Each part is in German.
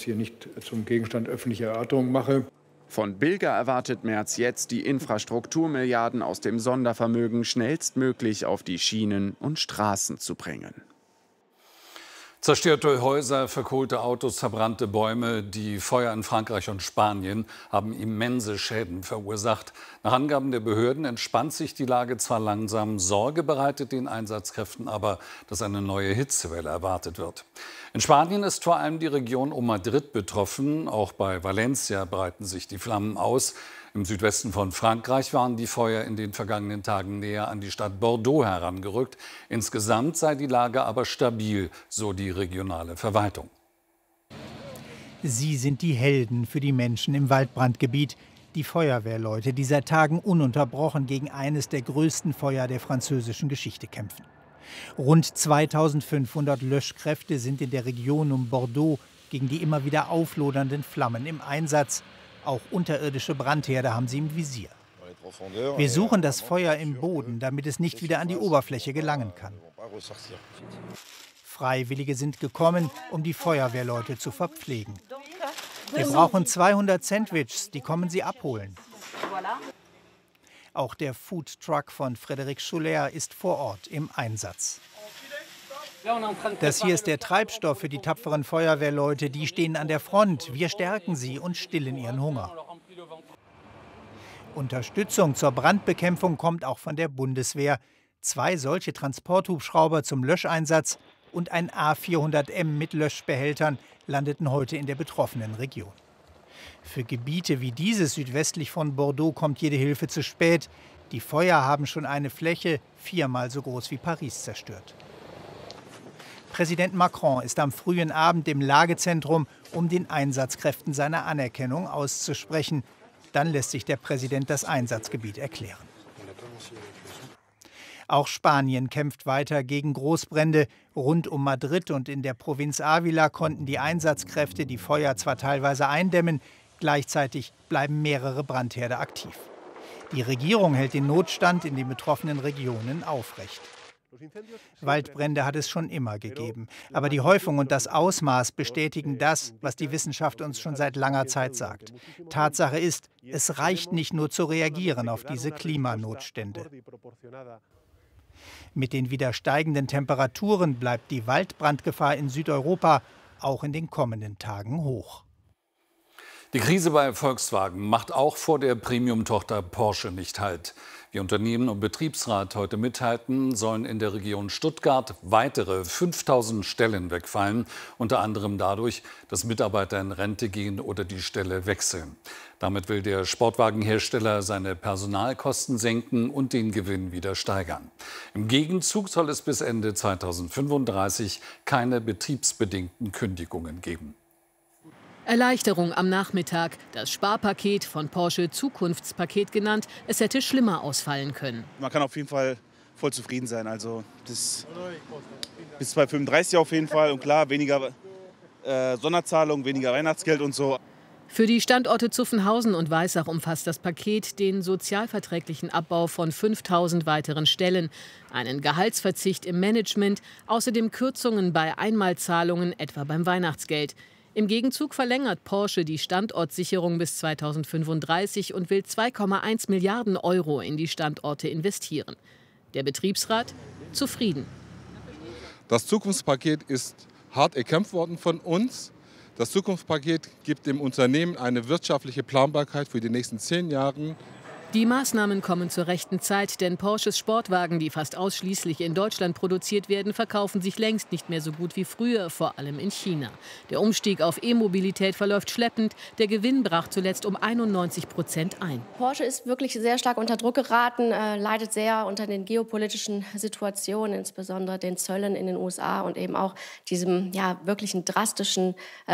hier nicht zum Gegenstand öffentlicher Erörterung mache. Von Bilger erwartet Merz jetzt, die Infrastrukturmilliarden aus dem Sondervermögen schnellstmöglich auf die Schienen und Straßen zu bringen. Zerstörte Häuser, verkohlte Autos, verbrannte Bäume. Die Feuer in Frankreich und Spanien haben immense Schäden verursacht. Nach Angaben der Behörden entspannt sich die Lage zwar langsam, Sorge bereitet den Einsatzkräften aber, dass eine neue Hitzewelle erwartet wird. In Spanien ist vor allem die Region um Madrid betroffen. Auch bei Valencia breiten sich die Flammen aus. Im Südwesten von Frankreich waren die Feuer in den vergangenen Tagen näher an die Stadt Bordeaux herangerückt. Insgesamt sei die Lage aber stabil, so die regionale Verwaltung. Sie sind die Helden für die Menschen im Waldbrandgebiet. Die Feuerwehrleute, die seit Tagen ununterbrochen gegen eines der größten Feuer der französischen Geschichte kämpfen. Rund 2500 Löschkräfte sind in der Region um Bordeaux gegen die immer wieder auflodernden Flammen im Einsatz. Auch unterirdische Brandherde haben sie im Visier. Wir suchen das Feuer im Boden, damit es nicht wieder an die Oberfläche gelangen kann. Freiwillige sind gekommen, um die Feuerwehrleute zu verpflegen. Wir brauchen 200 Sandwiches, die kommen sie abholen. Auch der Foodtruck von Frédéric Schuller ist vor Ort im Einsatz. Das hier ist der Treibstoff für die tapferen Feuerwehrleute. Die stehen an der Front. Wir stärken sie und stillen ihren Hunger. Unterstützung zur Brandbekämpfung kommt auch von der Bundeswehr. 2 solche Transporthubschrauber zum Löscheinsatz und ein A400M mit Löschbehältern landeten heute in der betroffenen Region. Für Gebiete wie dieses südwestlich von Bordeaux kommt jede Hilfe zu spät. Die Feuer haben schon eine Fläche 4-mal so groß wie Paris zerstört. Präsident Macron ist am frühen Abend im Lagezentrum, um den Einsatzkräften seine Anerkennung auszusprechen. Dann lässt sich der Präsident das Einsatzgebiet erklären. Auch Spanien kämpft weiter gegen Großbrände. Rund um Madrid und in der Provinz Ávila konnten die Einsatzkräfte die Feuer zwar teilweise eindämmen, gleichzeitig bleiben mehrere Brandherde aktiv. Die Regierung hält den Notstand in den betroffenen Regionen aufrecht. Waldbrände hat es schon immer gegeben. Aber die Häufung und das Ausmaß bestätigen das, was die Wissenschaft uns schon seit langer Zeit sagt. Tatsache ist, es reicht nicht nur zu reagieren auf diese Klimanotstände. Mit den wieder steigenden Temperaturen bleibt die Waldbrandgefahr in Südeuropa auch in den kommenden Tagen hoch. Die Krise bei Volkswagen macht auch vor der Premium-Tochter Porsche nicht Halt. Wie Unternehmen und Betriebsrat heute mitteilten, sollen in der Region Stuttgart weitere 5000 Stellen wegfallen, unter anderem dadurch, dass Mitarbeiter in Rente gehen oder die Stelle wechseln. Damit will der Sportwagenhersteller seine Personalkosten senken und den Gewinn wieder steigern. Im Gegenzug soll es bis Ende 2035 keine betriebsbedingten Kündigungen geben. Erleichterung am Nachmittag. Das Sparpaket, von Porsche Zukunftspaket genannt, es hätte schlimmer ausfallen können. Man kann auf jeden Fall voll zufrieden sein. Also bis 2035 auf jeden Fall. Und klar, weniger Sonderzahlung, weniger Weihnachtsgeld und so. Für die Standorte Zuffenhausen und Weissach umfasst das Paket den sozialverträglichen Abbau von 5000 weiteren Stellen, einen Gehaltsverzicht im Management, außerdem Kürzungen bei Einmalzahlungen, etwa beim Weihnachtsgeld. Im Gegenzug verlängert Porsche die Standortsicherung bis 2035 und will 2,1 Milliarden Euro in die Standorte investieren. Der Betriebsrat zufrieden. Das Zukunftspaket ist hart erkämpft worden von uns. Das Zukunftspaket gibt dem Unternehmen eine wirtschaftliche Planbarkeit für die nächsten 10 Jahre. Die Maßnahmen kommen zur rechten Zeit, denn Porsches Sportwagen, die fast ausschließlich in Deutschland produziert werden, verkaufen sich längst nicht mehr so gut wie früher, vor allem in China. Der Umstieg auf E-Mobilität verläuft schleppend. Der Gewinn brach zuletzt um 91% ein. Porsche ist wirklich sehr stark unter Druck geraten, leidet sehr unter den geopolitischen Situationen, insbesondere den Zöllen in den USA und eben auch diesem wirklichen drastischen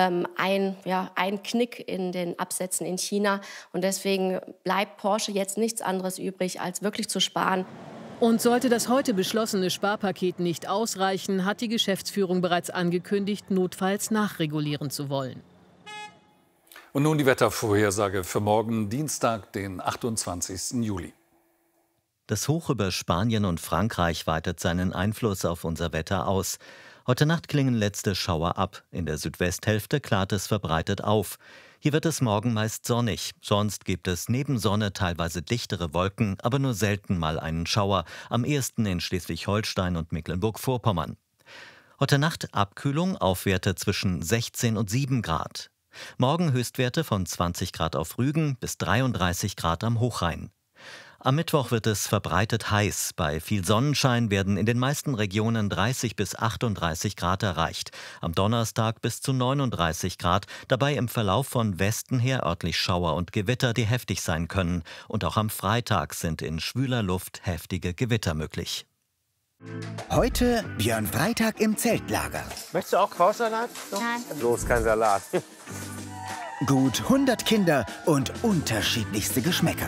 Einknick in den Absätzen in China. Und deswegen bleibt Porsche jetzt nichts anderes übrig, als wirklich zu sparen. Und sollte das heute beschlossene Sparpaket nicht ausreichen, hat die Geschäftsführung bereits angekündigt, notfalls nachregulieren zu wollen. Und nun die Wettervorhersage für morgen, Dienstag, den 28. Juli. Das Hoch über Spanien und Frankreich weitet seinen Einfluss auf unser Wetter aus. Heute Nacht klingen letzte Schauer ab. In der Südwesthälfte klart es verbreitet auf. Hier wird es morgen meist sonnig. Sonst gibt es neben Sonne teilweise dichtere Wolken, aber nur selten mal einen Schauer. Am ehesten in Schleswig-Holstein und Mecklenburg-Vorpommern. Heute Nacht Abkühlung, Aufwerte zwischen 16 und 7 Grad. Morgen Höchstwerte von 20 Grad auf Rügen bis 33 Grad am Hochrhein. Am Mittwoch wird es verbreitet heiß. Bei viel Sonnenschein werden in den meisten Regionen 30 bis 38 Grad erreicht. Am Donnerstag bis zu 39 Grad. Dabei im Verlauf von Westen her örtlich Schauer und Gewitter, die heftig sein können. Und auch am Freitag sind in schwüler Luft heftige Gewitter möglich. Heute Björn Freitag im Zeltlager. Möchtest du auch Krautsalat? Nein. Bloß kein Salat. Gut 100 Kinder und unterschiedlichste Geschmäcker.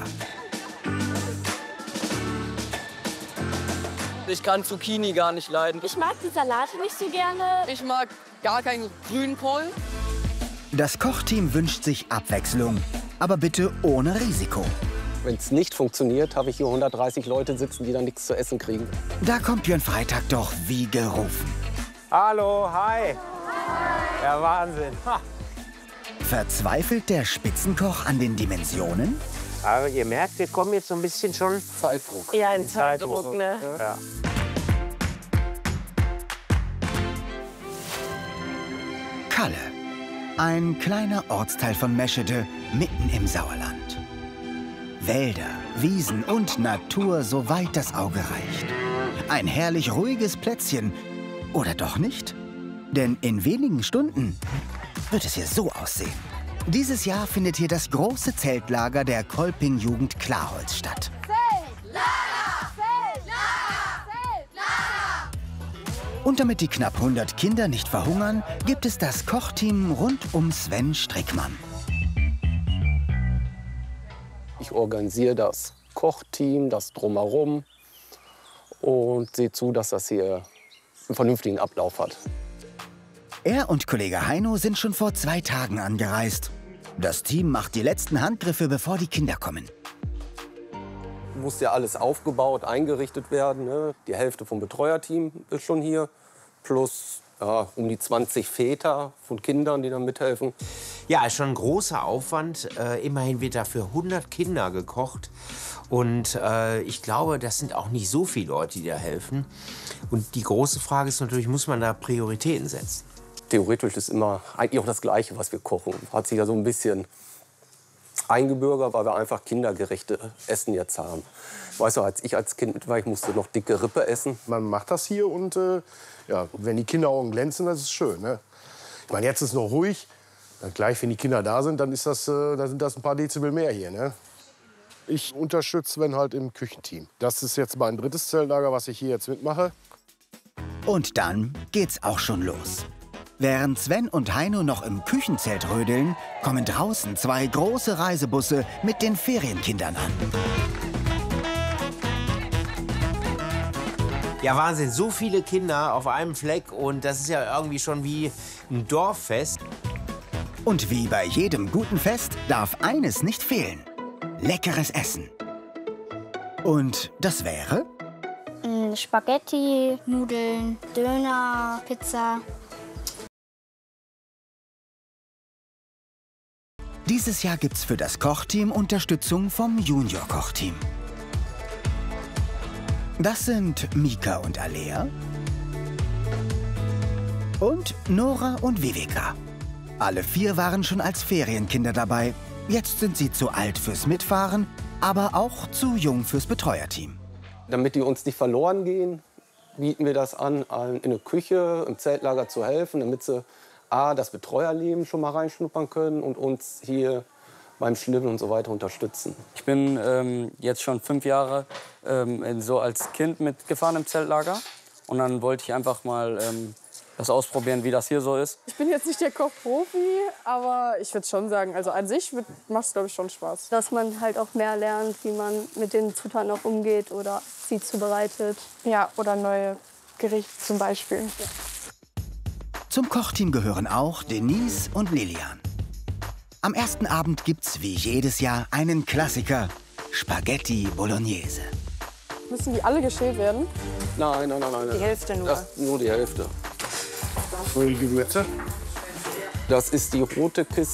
Ich kann Zucchini gar nicht leiden. Ich mag die Salate nicht so gerne. Ich mag gar keinen Grünkohl. Das Kochteam wünscht sich Abwechslung, aber bitte ohne Risiko. Wenn es nicht funktioniert, habe ich hier 130 Leute sitzen, die dann nichts zu essen kriegen. Da kommt Björn Freitag doch wie gerufen. Hallo, hi. Ja, Wahnsinn. Ha. Verzweifelt der Spitzenkoch an den Dimensionen? Aber ihr merkt, wir kommen jetzt so ein bisschen schon Zeitdruck. Ja, ein Zeitdruck, ne? Ja. Kalle. Ein kleiner Ortsteil von Meschede, mitten im Sauerland. Wälder, Wiesen und Natur, soweit das Auge reicht. Ein herrlich ruhiges Plätzchen. Oder doch nicht? Denn in wenigen Stunden wird es hier so aussehen. Dieses Jahr findet hier das große Zeltlager der Kolping-Jugend Klarholz statt. Zeltlager! Zeltlager! Zeltlager! Und damit die knapp 100 Kinder nicht verhungern, gibt es das Kochteam rund um Sven Strickmann. Ich organisiere das Kochteam, das Drumherum und sehe zu, dass das hier einen vernünftigen Ablauf hat. Er und Kollege Heino sind schon vor 2 Tagen angereist. Das Team macht die letzten Handgriffe, bevor die Kinder kommen. Muss ja alles aufgebaut, eingerichtet werden. Ne? Die Hälfte vom Betreuerteam ist schon hier. Plus ja, um die 20 Väter von Kindern, die dann mithelfen. Ja, ist schon ein großer Aufwand. Immerhin wird da für 100 Kinder gekocht. Und ich glaube, das sind auch nicht so viele Leute, die da helfen. Und die große Frage ist natürlich, muss man da Prioritäten setzen? Theoretisch ist immer eigentlich auch das Gleiche, was wir kochen. Hat sich ja so ein bisschen eingebürgert, weil wir einfach kindergerechte Essen jetzt haben. Weißt du, als ich als Kind mit war, ich musste noch dicke Rippe essen. Man macht das hier und ja, wenn die Kinderaugen glänzen, das ist schön. Ne? Ich meine, jetzt ist es noch ruhig. Dann gleich, wenn die Kinder da sind, dann sind das ein paar Dezibel mehr hier. Ne? Ich unterstütze Sven halt im Küchenteam. Das ist jetzt mein 3. Zeltlager, was ich hier jetzt mitmache. Und dann geht's auch schon los. Während Sven und Heino noch im Küchenzelt rödeln, kommen draußen 2 große Reisebusse mit den Ferienkindern an. Ja, Wahnsinn, so viele Kinder auf einem Fleck und das ist ja irgendwie schon wie ein Dorffest. Und wie bei jedem guten Fest darf eines nicht fehlen: leckeres Essen. Und das wäre? Spaghetti, Nudeln, Döner, Pizza. Dieses Jahr gibt's für das Kochteam Unterstützung vom Junior-Kochteam. Das sind Mika und Alea und Nora und Viveka. Alle 4 waren schon als Ferienkinder dabei. Jetzt sind sie zu alt fürs Mitfahren, aber auch zu jung fürs Betreuerteam. Damit die uns nicht verloren gehen, bieten wir das an, allen in der Küche, im Zeltlager zu helfen, damit sie das Betreuerleben schon mal reinschnuppern können und uns hier beim Schnibbeln und so weiter unterstützen. Ich bin jetzt schon 5 Jahre so als Kind mitgefahren im Zeltlager. Und dann wollte ich einfach mal das ausprobieren, wie das hier so ist. Ich bin jetzt nicht der Kochprofi, aber ich würde schon sagen, also an sich macht es, glaube ich, schon Spaß. Dass man halt auch mehr lernt, wie man mit den Zutaten auch umgeht oder sie zubereitet. Ja, oder neue Gerichte zum Beispiel. Ja. Zum Kochteam gehören auch Denise und Lilian. Am ersten Abend gibt's wie jedes Jahr einen Klassiker: Spaghetti Bolognese. Müssen die alle geschält werden? Nein. Die Hälfte nur? Nur die Hälfte. Und die Gewürze? Das ist die rote Kiste.